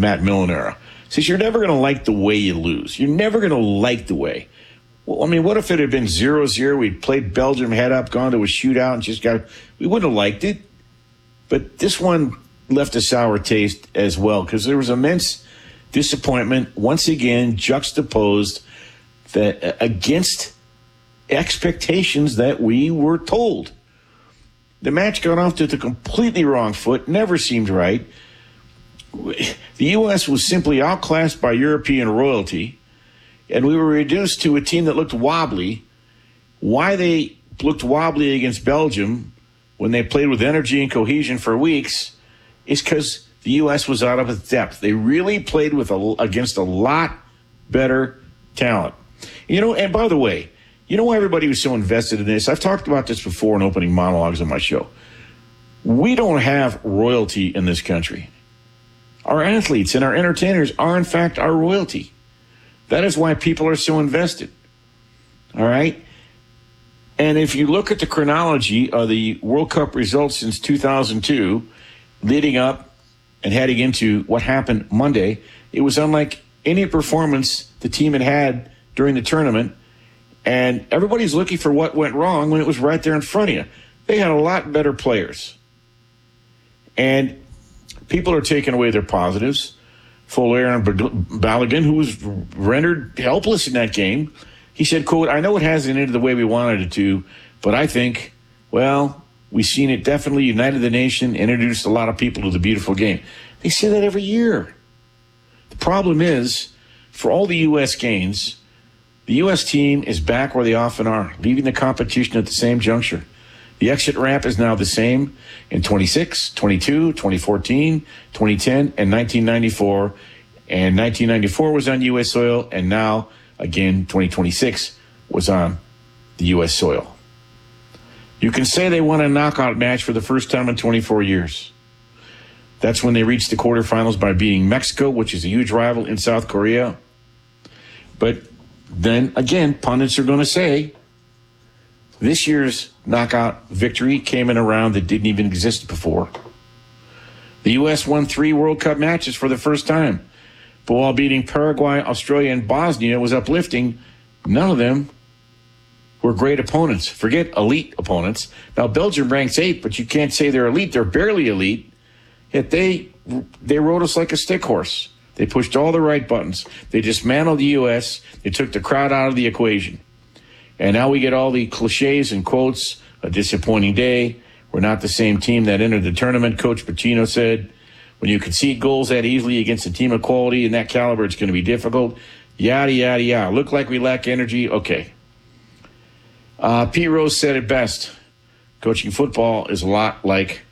Matt Millen era. Says you're never going to like the way you lose. You're never going to like the way. Well, I mean, what if it had been 0-0? We'd played Belgium head up, gone to a shootout, and we wouldn't have liked it. But this one left a sour taste as well because there was immense disappointment, once again juxtaposed that against expectations that we were told. The match got off to the completely wrong foot, never seemed right. The U.S. was simply outclassed by European royalty, and we were reduced to a team that looked wobbly. Why they looked wobbly against Belgium when they played with energy and cohesion for weeks is because the U.S. was out of its depth. They really played against a lot better talent. And by the way, you know why everybody was so invested in this? I've talked about this before in opening monologues on my show. We don't have royalty in this country. Our athletes and our entertainers are, in fact, our royalty. That is why people are so invested. All right? And if you look at the chronology of the World Cup results since 2002, leading up and heading into what happened Monday, it was unlike any performance the team had during the tournament. And everybody's looking for what went wrong when it was right there in front of you. They had a lot better players. And people are taking away their positives. Folarin Balogun, who was rendered helpless in that game, he said, quote, "I know it hasn't ended the way we wanted it to, but I think, well, we've seen it definitely united the nation, introduced a lot of people to the beautiful game." They say that every year. The problem is, for all the U.S. gains, the U.S. team is back where they often are, leaving the competition at the same juncture. The exit ramp is now the same in 26, 22, 2014, 2010, and 1994. And 1994 was on U.S. soil, and now, again, 2026 was on the U.S. soil. You can say they won a knockout match for the first time in 24 years. That's when they reached the quarterfinals by beating Mexico, which is a huge rival in South Korea. But then, again, pundits are going to say this year's knockout victory came in a round that didn't even exist before. The U.S. won 3 World Cup matches for the first time. But while beating Paraguay, Australia, and Bosnia was uplifting, none of them were great opponents. Forget elite opponents. Now, Belgium ranks 8th, but you can't say they're elite. They're barely elite. Yet they rode us like a stick horse. They pushed all the right buttons. They dismantled the U.S. They took the crowd out of the equation. And now we get all the cliches and quotes, a disappointing day. We're not the same team that entered the tournament. Coach Pitino said, when you concede goals that easily against a team of quality in that caliber, it's going to be difficult. Yada, yada, yada. Look like we lack energy. Okay. Pete Rose said it best. Coaching football is a lot like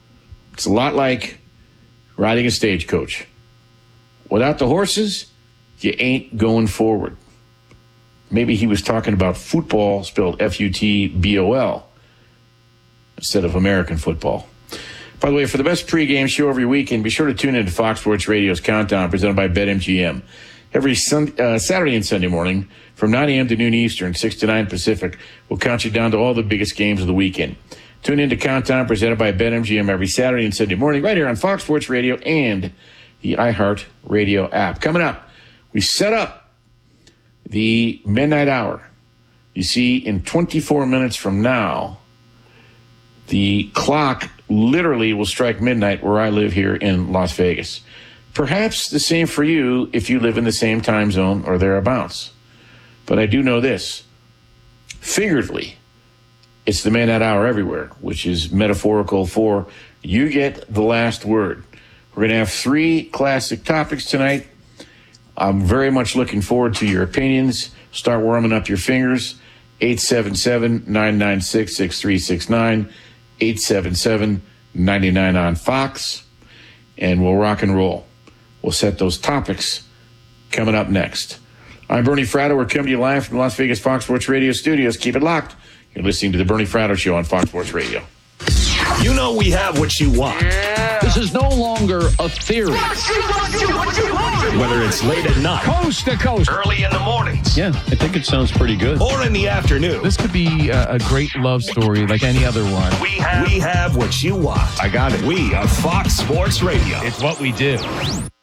riding a stagecoach. Without the horses, you ain't going forward. Maybe he was talking about football, spelled F-U-T-B-O-L, instead of American football. By the way, for the best pregame show every weekend, be sure to tune in to Fox Sports Radio's Countdown, presented by BetMGM. Every Saturday and Sunday morning, from 9 a.m. to noon Eastern, 6 to 9 Pacific, we'll count you down to all the biggest games of the weekend. Tune in to Countdown, presented by BetMGM, every Saturday and Sunday morning, right here on Fox Sports Radio and the iHeart Radio app. Coming up, we set up the midnight hour. You see, in 24 minutes from now, the clock literally will strike midnight where I live here in Las Vegas. Perhaps the same for you if you live in the same time zone or thereabouts. But I do know this. Figuratively, it's the midnight hour everywhere, which is metaphorical for you get the last word. We're going to have 3 classic topics tonight. I'm very much looking forward to your opinions. Start warming up your fingers. 877-996-6369. 877-99 on Fox. And we'll rock and roll. We'll set those topics coming up next. I'm Bernie Fratto. We're coming to you live from the Las Vegas Fox Sports Radio studios. Keep it locked. You're listening to the Bernie Fratto Show on Fox Sports Radio. You know we have what you want. Yeah. This is no longer a theory. Whether it's late at night, coast to coast, early in the mornings. Yeah, I think it sounds pretty good. Or in the afternoon. This could be a great love story like any other one. We have what you want. I got it. We are Fox Sports Radio. It's what we do.